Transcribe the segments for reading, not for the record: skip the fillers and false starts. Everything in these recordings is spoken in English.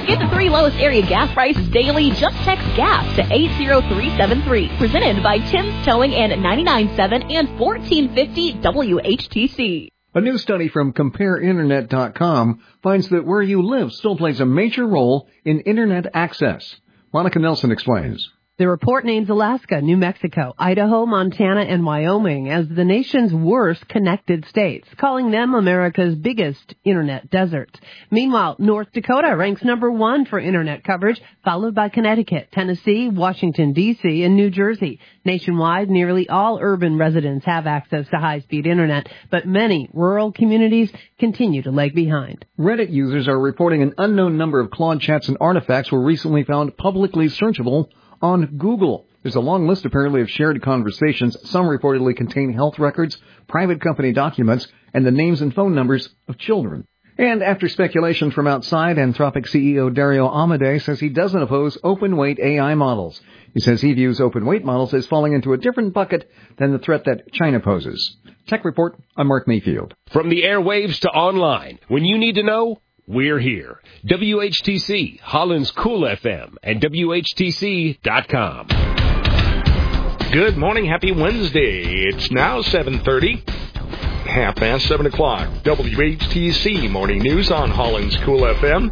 Get the 3 lowest area gas prices daily. Just text GAS to 80373. Presented by Tim's Towing and 99.7 and 1450 WHTC. A new study from CompareInternet.com finds that where you live still plays a major role in Internet access. Monica Nelson explains. The report names Alaska, New Mexico, Idaho, Montana, and Wyoming as the nation's worst connected states, calling them America's biggest internet deserts. Meanwhile, North Dakota ranks number 1 for internet coverage, followed by Connecticut, Tennessee, Washington, D.C., and New Jersey. Nationwide, nearly all urban residents have access to high-speed internet, but many rural communities continue to lag behind. Reddit users are reporting an unknown number of Claude chats and artifacts were recently found publicly searchable on Google. There's a long list apparently of shared conversations. Some reportedly contain health records, private company documents, and the names and phone numbers of children. And after speculation from outside, Anthropic CEO Dario Amodei says he doesn't oppose open-weight AI models. He says he views open-weight models as falling into a different bucket than the threat that China poses. Tech Report, I'm Mark Mayfield. From the airwaves to online, when you need to know, we're here. WHTC, Holland's Cool FM, and WHTC.com. Good morning. Happy Wednesday. It's now 7:30. 7 o'clock. WHTC Morning News on Holland's Cool FM.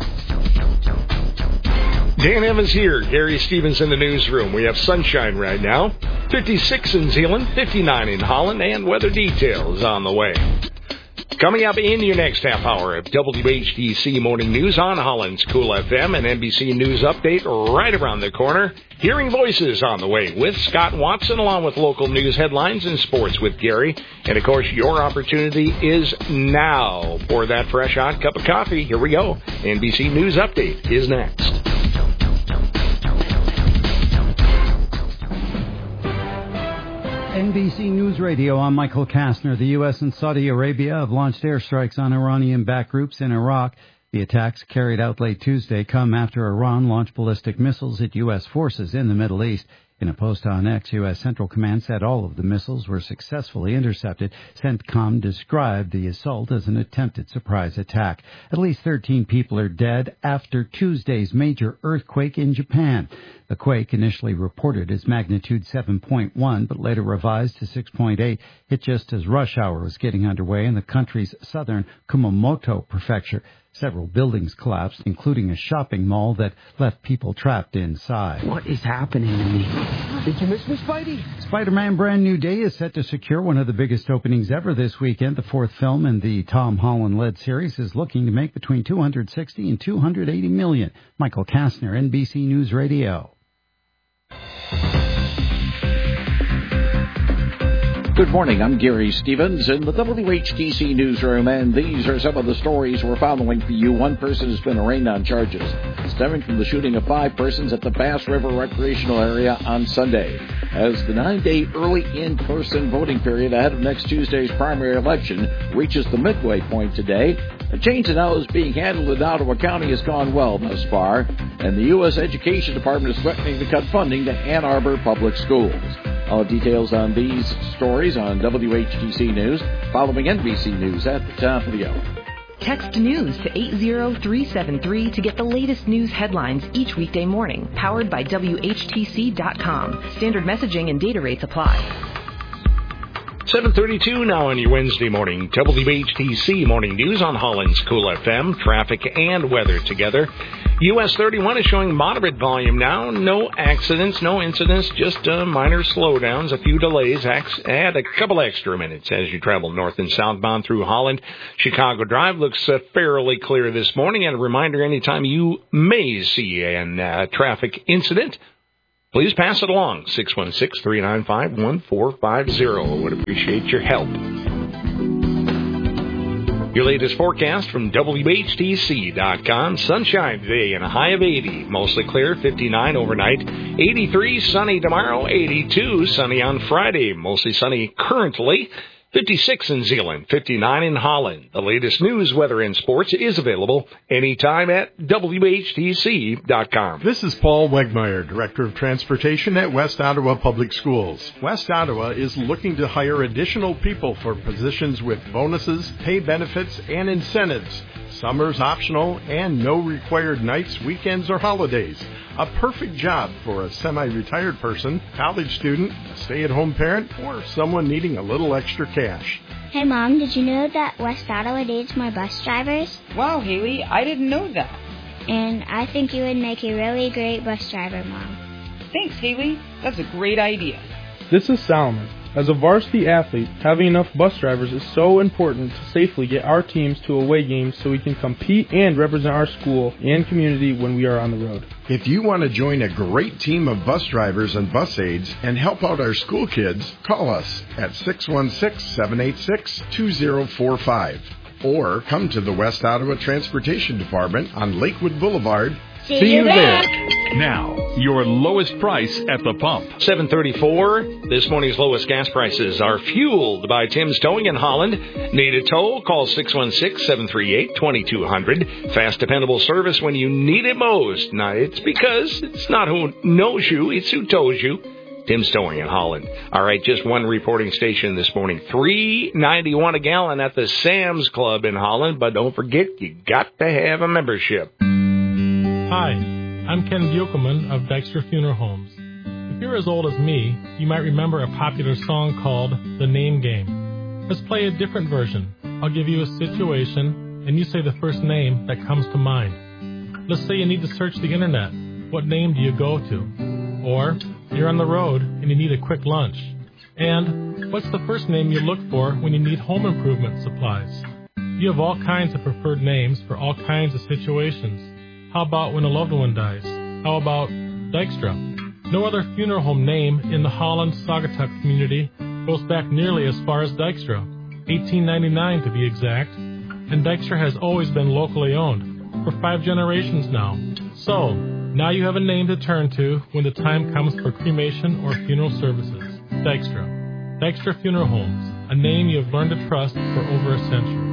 Dan Evans here. Gary Stevens in the newsroom. We have sunshine right now. 56 in Zeeland, 59 in Holland, and weather details on the way. Coming up in your next half hour of WHTC Morning News on Holland's Cool FM and NBC News Update right around the corner. Hearing Voices on the way with Scott Watson, along with local news headlines and sports with Gary. And, of course, your opportunity is now for that fresh hot cup of coffee. Here we go. NBC News Update is next. NBC News Radio, I'm Michael Kastner. The U.S. and Saudi Arabia have launched airstrikes on Iranian-backed groups in Iraq. The attacks carried out late Tuesday come after Iran launched ballistic missiles at U.S. forces in the Middle East. In a post on X, U.S. Central Command said all of the missiles were successfully intercepted. CENTCOM described the assault as an attempted surprise attack. At least 13 people are dead after Tuesday's major earthquake in Japan. The quake, initially reported as magnitude 7.1, but later revised to 6.8, hit just as rush hour was getting underway in the country's southern Kumamoto prefecture. Several buildings collapsed, including a shopping mall that left people trapped inside. What is happening to me? Did you miss me, Spidey? Spider-Man Brand New Day is set to secure one of the biggest openings ever this weekend. The fourth film in the Tom Holland-led series is looking to make between $260 and $280 million. Michael Kastner, NBC News Radio. Good morning, I'm Gary Stevens in the WHTC newsroom, and these are some of the stories we're following for you. One person has been arraigned on charges stemming from the shooting of 5 persons at the Bass River Recreational Area on Sunday. As the 9-day early in-person voting period ahead of next Tuesday's primary election reaches the midway point today, a change in how it's being handled in Ottawa County has gone well thus far, and the U.S. Education Department is threatening to cut funding to Ann Arbor Public Schools. All details on these stories on WHTC News, following NBC News at the top of the hour. Text news to 80373 to get the latest news headlines each weekday morning. Powered by WHTC.com. Standard messaging and data rates apply. 7:32 now on your Wednesday morning. WHTC Morning News on Holland's Cool FM. Traffic and weather together. US 31 is showing moderate volume now. No accidents, no incidents, just minor slowdowns, a few delays. Add a couple extra minutes as you travel north and southbound through Holland. Chicago Drive looks fairly clear this morning. And a reminder, anytime you may see a traffic incident, please pass it along. 616-395-1450. Would appreciate your help. Your latest forecast from WHTC.com. Sunshine today and a high of 80. Mostly clear, 59 overnight. 83 sunny tomorrow, 82 sunny on Friday. Mostly sunny currently. 56 in Zeeland, 59 in Holland. The latest news, weather, and sports is available anytime at WHTC.com. This is Paul Wegmeyer, Director of Transportation at West Ottawa Public Schools. West Ottawa is looking to hire additional people for positions with bonuses, pay benefits, and incentives. Summer's optional and no required nights, weekends, or holidays. A perfect job for a semi-retired person, college student, a stay-at-home parent, or someone needing a little extra cash. Hey, Mom, did you know that West Ottawa needs more bus drivers? Wow, Haley, I didn't know that. And I think you would make a really great bus driver, Mom. Thanks, Haley. That's a great idea. This is Salomon. As a varsity athlete, having enough bus drivers is so important to safely get our teams to away games so we can compete and represent our school and community when we are on the road. If you want to join a great team of bus drivers and bus aides and help out our school kids, call us at 616-786-2045 or come to the West Ottawa Transportation Department on Lakewood Boulevard. See you there. Now, your lowest price at the pump. 7:34. This morning's lowest gas prices are fueled by Tim's Towing in Holland. Need a tow? Call 616-738-2200. Fast, dependable service when you need it most. Now, it's because it's not who knows you, it's who tows you. Tim's Towing in Holland. All right, just one reporting station this morning. $3.91 a gallon at the Sam's Club in Holland. But don't forget, you got to have a membership. Hi, I'm Ken Buchelman of Dykstra Funeral Homes. If you're as old as me, you might remember a popular song called The Name Game. Let's play a different version. I'll give you a situation, and you say the first name that comes to mind. Let's say you need to search the internet. What name do you go to? Or you're on the road and you need a quick lunch. And what's the first name you look for when you need home improvement supplies? You have all kinds of preferred names for all kinds of situations. How about when a loved one dies? How about Dykstra? No other funeral home name in the Holland-Saugatuck community goes back nearly as far as Dykstra, 1899 to be exact, and Dykstra has always been locally owned, for 5 generations now. So, now you have a name to turn to when the time comes for cremation or funeral services. Dykstra. Dykstra Funeral Homes, a name you have learned to trust for over a century.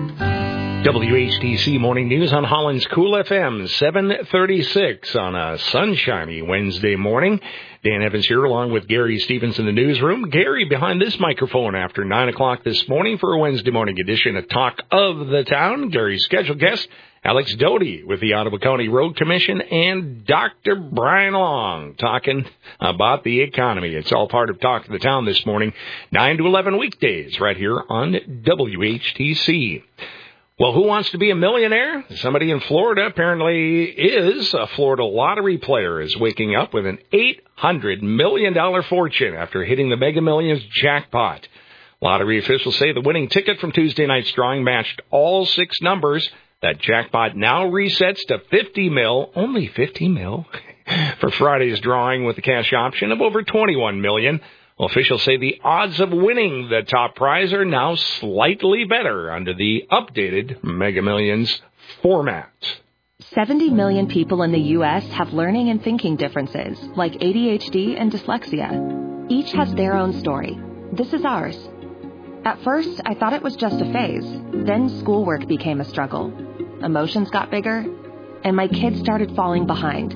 WHTC Morning News on Holland's Cool FM, 7:36 on a sunshiny Wednesday morning. Dan Evans here along with Gary Stevens in the newsroom. Gary behind this microphone after 9 o'clock this morning for a Wednesday morning edition of Talk of the Town. Gary's scheduled guest, Alex Doty with the Ottawa County Road Commission, and Dr. Brian Long talking about the economy. It's all part of Talk of the Town this morning, 9 to 11 weekdays right here on WHTC. Well, who wants to be a millionaire? Somebody in Florida apparently is. A Florida lottery player is waking up with an $800 million fortune after hitting the Mega Millions jackpot. Lottery officials say the winning ticket from Tuesday night's drawing matched all 6 numbers. That jackpot now resets to $50 million, only $50 million, for Friday's drawing with the cash option of over $21 million. Officials say the odds of winning the top prize are now slightly better under the updated Mega Millions format. 70 million people in the U.S. have learning and thinking differences, like ADHD and dyslexia. Each has their own story. This is ours. At first, I thought it was just a phase. Then schoolwork became a struggle. Emotions got bigger, and my kids started falling behind.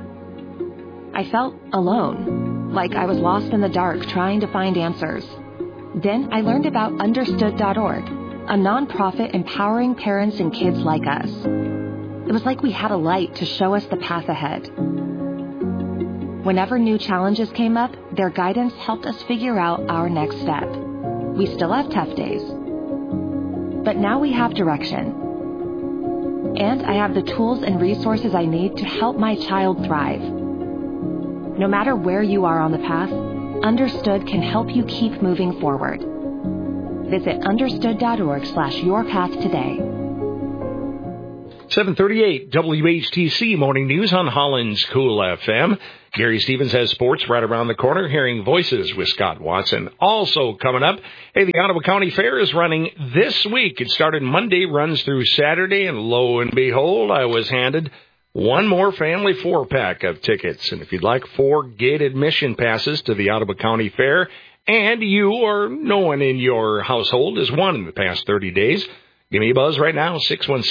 I felt alone, like I was lost in the dark trying to find answers. Then I learned about Understood.org, a nonprofit empowering parents and kids like us. It was like we had a light to show us the path ahead. Whenever new challenges came up, their guidance helped us figure out our next step. We still have tough days, but now we have direction. And I have the tools and resources I need to help my child thrive. No matter where you are on the path, Understood can help you keep moving forward. Visit understood.org/yourpath today. 7:38 WHTC Morning News on Holland's Cool FM. Gary Stevens has sports right around the corner. Hearing Voices with Scott Watson. Also coming up, hey, the Ottawa County Fair is running this week. It started Monday, runs through Saturday, and lo and behold, I was handed one more family 4-pack of tickets. And if you'd like 4 gate admission passes to the Ottawa County Fair and you or no one in your household has won in the past 30 days, give me a buzz right now,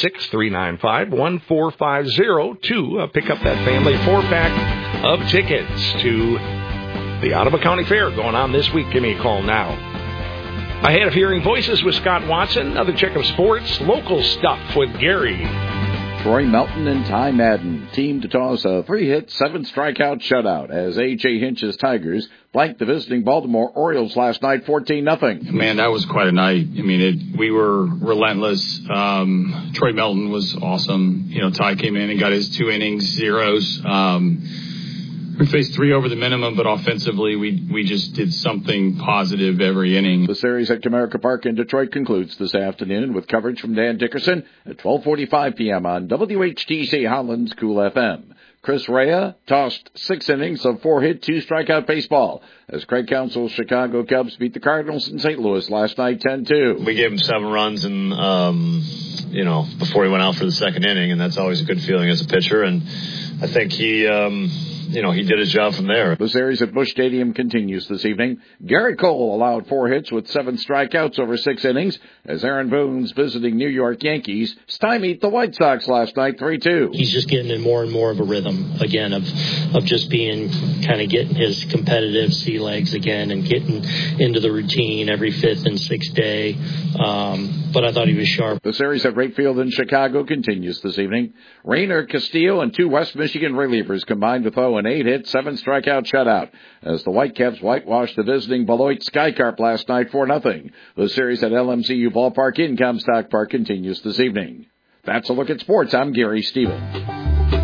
616-395-1450 to pick up that family 4-pack of tickets to the Ottawa County Fair going on this week. Give me a call now. Ahead of Hearing Voices with Scott Watson, another check of sports, local stuff with Gary. Troy Melton and Ty Madden team to toss a 3-hit, 7-strikeout shutout as A.J. Hinch's Tigers blanked the visiting Baltimore Orioles last night 14-0. Man, that was quite a night. I mean, we were relentless. Troy Melton was awesome. You know, Ty came in and got his 2 innings, zeros. We faced 3 over the minimum, but offensively, we just did something positive every inning. The series at Comerica Park in Detroit concludes this afternoon with coverage from Dan Dickerson at 12:45 p.m. on WHTC Holland's Cool FM. Chris Rea tossed 6 innings of 4-hit, 2-strikeout baseball as Craig Counsell's Chicago Cubs beat the Cardinals in St. Louis last night 10-2. We gave him 7 runs and, before he went out for the second inning, and that's always a good feeling as a pitcher. And I think he did his job from there. The series at Busch Stadium continues this evening. Garrett Cole allowed 4 hits with 7 strikeouts over 6 innings as Aaron Boone's visiting New York Yankees stymied the White Sox last night 3-2. He's just getting in more and more of a rhythm again of just being kind of getting his competitive sea legs again and getting into the routine every 5th and 6th day. But I thought he was sharp. The series at Wright Field in Chicago continues this evening. Rainer Castillo and 2 West Michigan relievers combined with 0 and 8-hit, 7-strikeout shutout as the Whitecaps whitewashed the visiting Beloit Skycarp last night 4-0. The series at LMCU Ballpark in Comstock Park continues this evening. That's a look at sports. I'm Gary Stevens.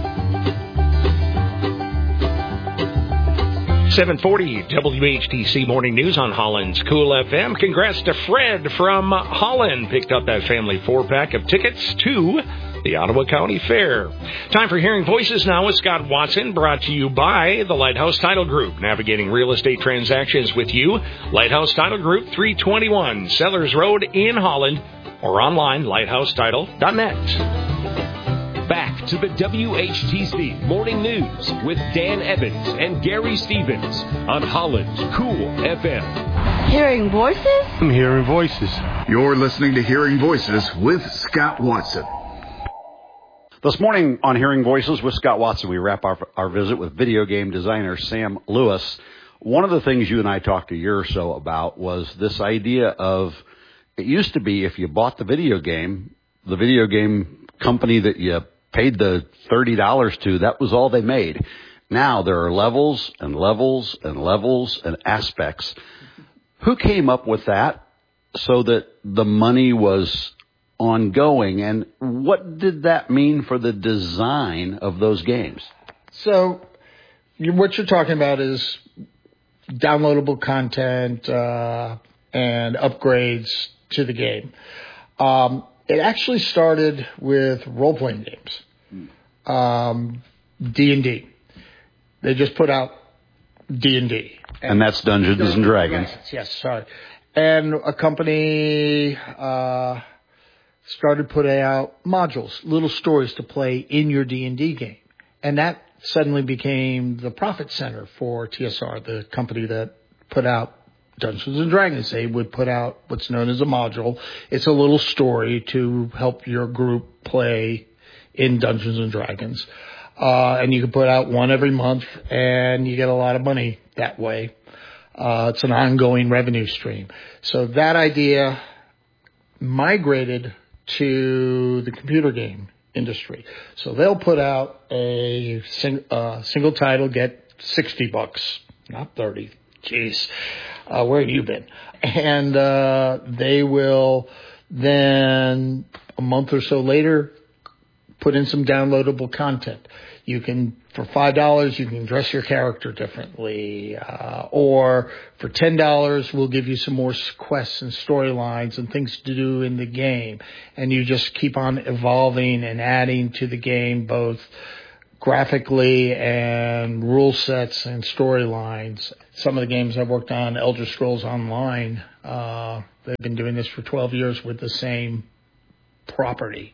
740 WHTC Morning News on Holland's Cool FM. Congrats to Fred from Holland. Picked up that family 4-pack of tickets to the Ottawa County Fair. Time for Hearing Voices now with Scott Watson, brought to you by the Lighthouse Title Group. Navigating real estate transactions with you. Lighthouse Title Group, 321 Sellers Road in Holland, or online, lighthousetitle.net. Back to the WHTC Morning News with Dan Evans and Gary Stevens on Holland's Cool FM. Hearing Voices? I'm Hearing Voices. You're listening to Hearing Voices with Scott Watson. This morning on Hearing Voices with Scott Watson, we wrap our visit with video game designer Sam Lewis. One of the things you and I talked a year or so about was this idea of, it used to be if you bought the video game company that you paid the $30 to, that was all they made. Now there are levels and levels and levels and aspects. Who came up with that so that the money was ongoing, and what did that mean for the design of those games? So what you're talking about is downloadable content and upgrades to the game. It actually started with role-playing games, D&D. They just put out D&D. And that's Dungeons and Dragons. Yes, sorry. And a company started putting out modules, little stories to play in your D&D game. And that suddenly became the profit center for TSR, the company that put out Dungeons and Dragons. They would put out what's known as a module. It's a little story to help your group play in Dungeons and Dragons. And you can put out one every month, and you get a lot of money that way. It's an ongoing revenue stream. So that idea migrated to the computer game industry. So they'll put out a single title, get $60, not 30. Jeez. Where have you been? And they will then, a month or so later, put in some downloadable content. You can, for $5, you can dress your character differently. Or for $10, we'll give you some more quests and storylines and things to do in the game. And you just keep on evolving and adding to the game, both graphically and rule sets and storylines. Some of the games I've worked on, Elder Scrolls Online, they've been doing this for 12 years with the same property.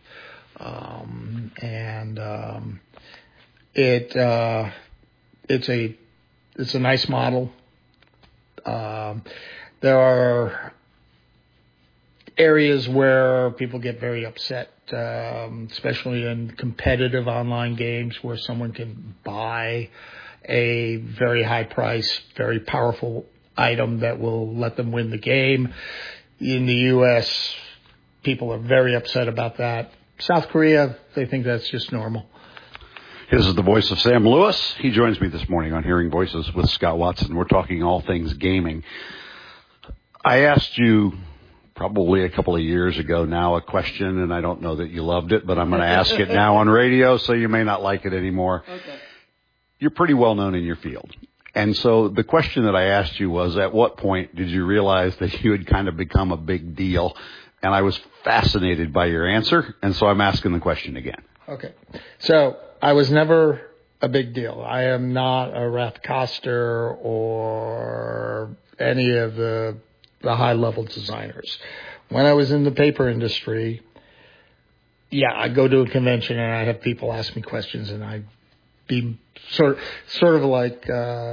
It's a nice model. There are areas where people get very upset, especially in competitive online games where someone can buy a very high price, very powerful item that will let them win the game. In the U.S., people are very upset about that. South Korea, they think that's just normal. This is the voice of Sam Lewis. He joins me this morning on Hearing Voices with Scott Watson. We're talking all things gaming. I asked you probably a couple of years ago now a question, and I don't know that you loved it, but I'm going to ask it now on radio, so you may not like it anymore. Okay. You're pretty well known in your field. And so the question that I asked you was, at what point did you realize that you had kind of become a big deal? And I was fascinated by your answer, and so I'm asking the question again. Okay. So I was never a big deal. I am not a Ralph Koster or any of the high-level designers. When I was in the paper industry, I'd go to a convention and I'd have people ask me questions, and I'd be sort of like,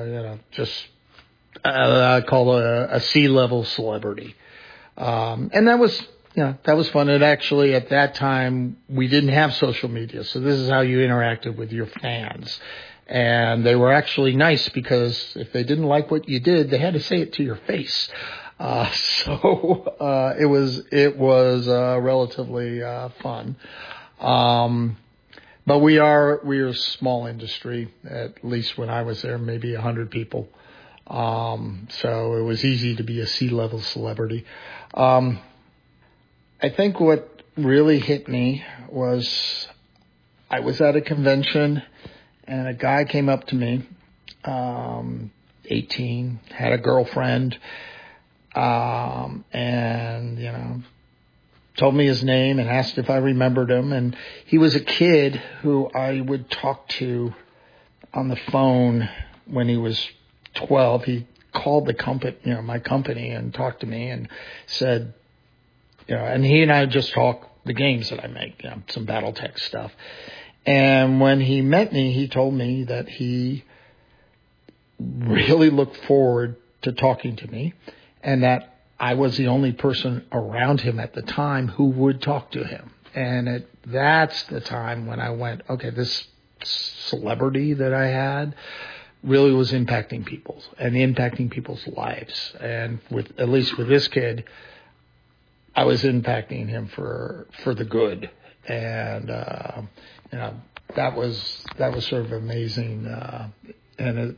I call a C-level celebrity. And that was fun. And actually, at that time, we didn't have social media. So this is how you interacted with your fans. And they were actually nice because if they didn't like what you did, they had to say it to your face. So it was relatively fun. But we are a small industry, at least when I was there, maybe 100 people. So it was easy to be a C-level celebrity. I think what really hit me was I was at a convention and a guy came up to me, 18, had a girlfriend, and, told me his name and asked if I remembered him. And he was a kid who I would talk to on the phone when he was 12. He called the company, my company, and talked to me and said, and he and I just talk the games that I make, some BattleTech stuff. And when he met me, he told me that he really looked forward to talking to me and that I was the only person around him at the time who would talk to him. And that's the time when I went, okay, this celebrity that I had really was impacting people's lives. And at least with this kid, I was impacting him for the good. And, that was sort of amazing. And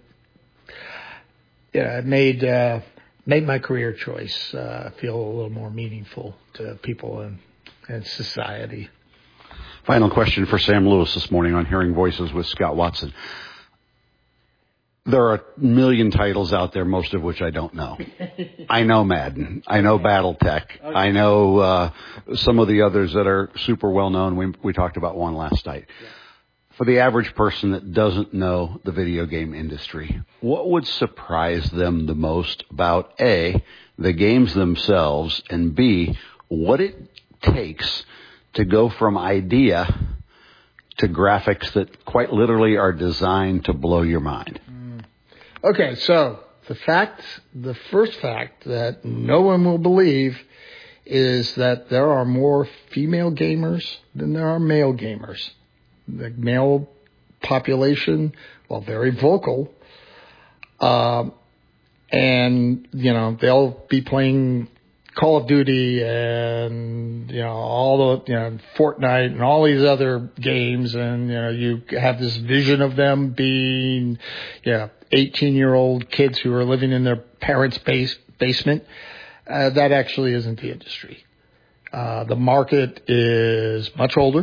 it made my career choice feel a little more meaningful to people and society. Final question for Sam Lewis this morning on Hearing Voices with Scott Watson. There are a million titles out there, most of which I don't know. I know Madden. I know BattleTech. Okay. I know some of the others that are super well known. We talked about one last night. Yeah. For the average person that doesn't know the video game industry, what would surprise them the most about A, the games themselves, and B, what it takes to go from idea to graphics that quite literally are designed to blow your mind? Okay, so the first fact that no one will believe is that there are more female gamers than there are male gamers. The male population, while very vocal, and, they'll be playing Call of Duty and, all the, Fortnite and all these other games. And, you have this vision of them being, 18-year-old kids who are living in their parents' basement. That actually isn't the industry. The market is much older,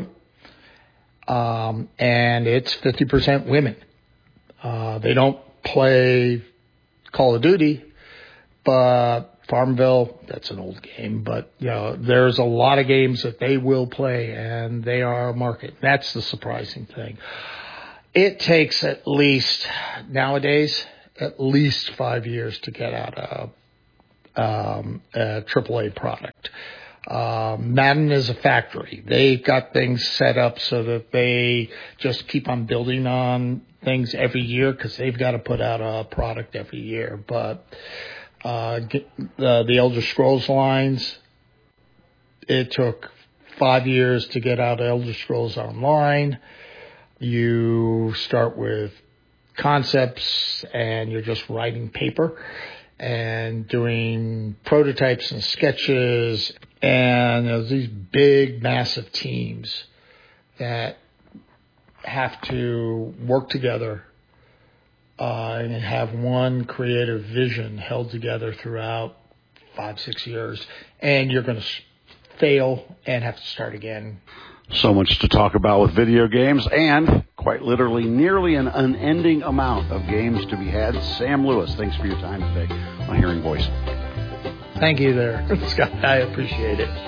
and it's 50% women. They don't play Call of Duty, but Farmville, that's an old game, but there's a lot of games that they will play, and they are a market. That's the surprising thing. It takes nowadays at least 5 years to get out a AAA product. Madden is a factory. They've got things set up so that they just keep on building on things every year because they've got to put out a product every year. But The Elder Scrolls lines. It took 5 years to get out Elder Scrolls Online. You start with concepts and you're just writing paper and doing prototypes and sketches. And there's these big, massive teams that have to work together and have one creative vision held together throughout 5-6 years. And you're going to fail and have to start again. So much to talk about with video games and, quite literally, nearly an unending amount of games to be had. Sam Lewis, thanks for your time today on Hearing Voice. Thank you there, Scott. I appreciate it.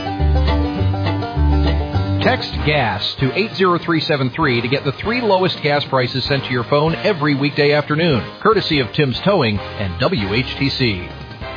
Text GAS to 80373 to get the 3 lowest gas prices sent to your phone every weekday afternoon, courtesy of Tim's Towing and WHTC.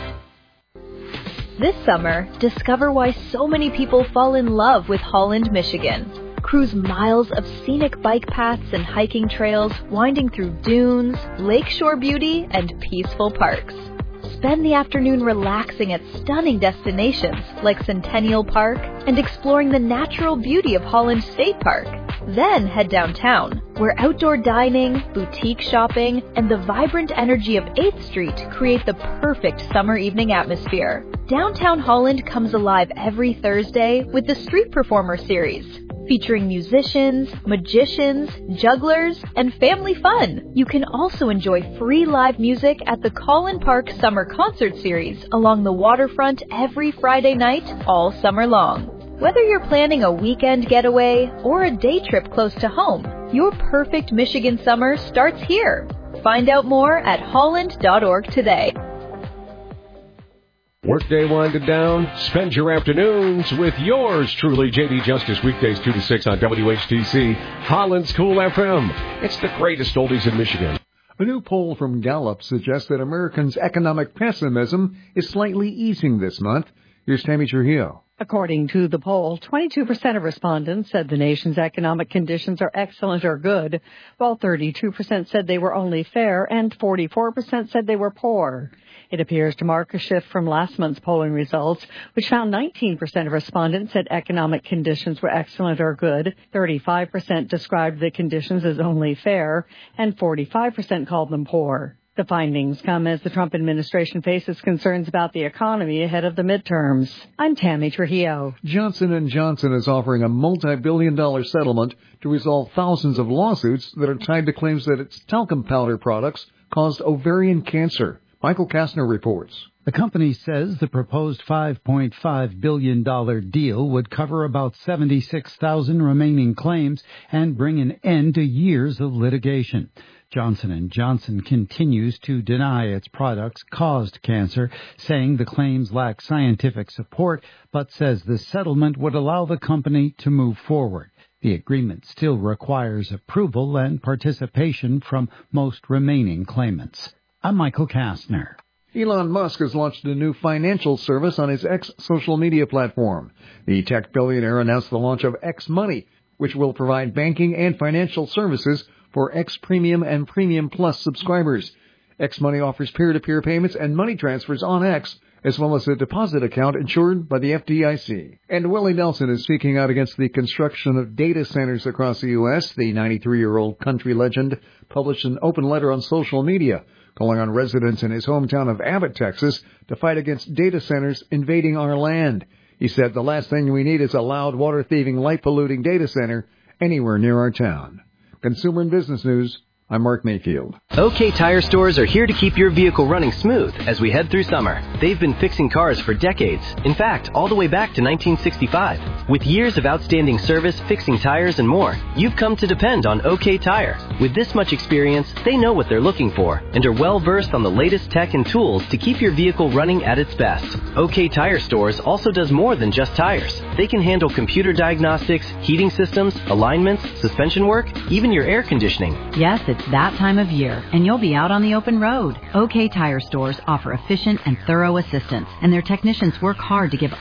This summer, discover why so many people fall in love with Holland, Michigan. Cruise miles of scenic bike paths and hiking trails winding through dunes, lakeshore beauty, and peaceful parks. Spend the afternoon relaxing at stunning destinations like Centennial Park and exploring the natural beauty of Holland State Park. Then head downtown, where outdoor dining, boutique shopping, and the vibrant energy of 8th Street create the perfect summer evening atmosphere. Downtown Holland comes alive every Thursday with the Street Performer Series, featuring musicians, magicians, jugglers, and family fun. You can also enjoy free live music at the Collin Park Summer Concert Series along the waterfront every Friday night all summer long. Whether you're planning a weekend getaway or a day trip close to home, your perfect Michigan summer starts here. Find out more at holland.org today. Workday winded down? Spend your afternoons with yours truly, J.D. Justice, weekdays 2 to 6 on WHTC, Holland's Cool FM. It's the greatest oldies in Michigan. A new poll from Gallup suggests that Americans' economic pessimism is slightly easing this month. Here's Tammy Trujillo. According to the poll, 22% of respondents said the nation's economic conditions are excellent or good, while 32% said they were only fair and 44% said they were poor. It appears to mark a shift from last month's polling results, which found 19% of respondents said economic conditions were excellent or good, 35% described the conditions as only fair, and 45% called them poor. The findings come as the Trump administration faces concerns about the economy ahead of the midterms. I'm Tammy Trujillo. Johnson & Johnson is offering a multi-billion-dollar settlement to resolve thousands of lawsuits that are tied to claims that its talcum powder products caused ovarian cancer. Michael Kastner reports. The company says the proposed $5.5 billion deal would cover about 76,000 remaining claims and bring an end to years of litigation. Johnson & Johnson continues to deny its products caused cancer, saying the claims lack scientific support, but says the settlement would allow the company to move forward. The agreement still requires approval and participation from most remaining claimants. I'm Michael Kastner. Elon Musk has launched a new financial service on his X social media platform. The tech billionaire announced the launch of X Money, which will provide banking and financial services for X Premium and Premium Plus subscribers. X Money offers peer-to-peer payments and money transfers on X, as well as a deposit account insured by the FDIC. And Willie Nelson is speaking out against the construction of data centers across the U.S. The 93-year-old country legend published an open letter on social media, calling on residents in his hometown of Abbott, Texas, to fight against data centers invading our land. He said the last thing we need is a loud, water-thieving, light-polluting data center anywhere near our town. Consumer and Business News, I'm Mark Mayfield. OK Tire Stores are here to keep your vehicle running smooth as we head through summer. They've been fixing cars for decades. In fact, all the way back to 1965. With years of outstanding service, fixing tires, and more, you've come to depend on OK Tire. With this much experience, they know what they're looking for and are well-versed on the latest tech and tools to keep your vehicle running at its best. OK Tire Stores also does more than just tires. They can handle computer diagnostics, heating systems, alignments, suspension work, even your air conditioning. Yes, it's that time of year, and you'll be out on the open road. OK Tire Stores offer efficient and thorough assistance, and their technicians work hard to give